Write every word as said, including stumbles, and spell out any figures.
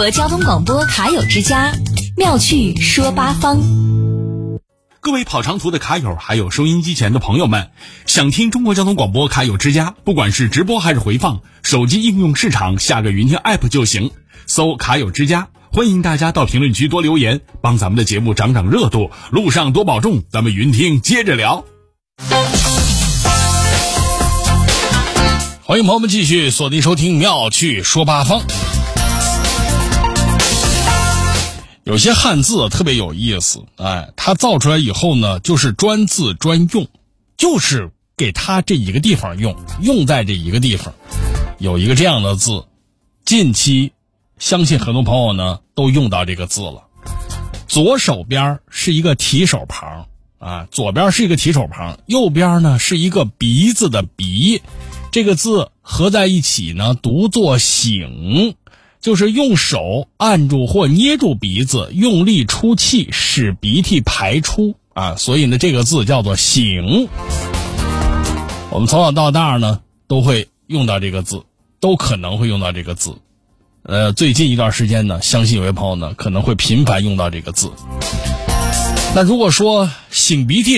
国交通广播卡友之家，妙趣说八方。 各位跑长途的卡友，还有收音机前的朋友们，想听中国交通广播卡友之家，不管是直播还是回放，手机应用市场下个云听 app 就行，搜卡友之家。欢迎大家到评论区多留言，帮咱们的节目涨涨热度，路上多保重，咱们云听接着聊。 欢迎朋友们继续锁定收听妙趣说八方。有些汉字特别有意思，哎，它造出来以后呢，就是专字专用，就是给它这一个地方用，用在这一个地方。有一个这样的字，近期相信很多朋友呢都用到这个字了。左手边是一个提手旁啊，左边是一个提手旁，右边呢是一个鼻子的鼻，这个字合在一起呢读作醒，就是用手按住或捏住鼻子，用力出气，使鼻涕排出啊，所以呢这个字叫做醒。我们从小到大呢都会用到这个字，都可能会用到这个字。呃，最近一段时间呢，相信有位朋友呢可能会频繁用到这个字。那如果说擤鼻涕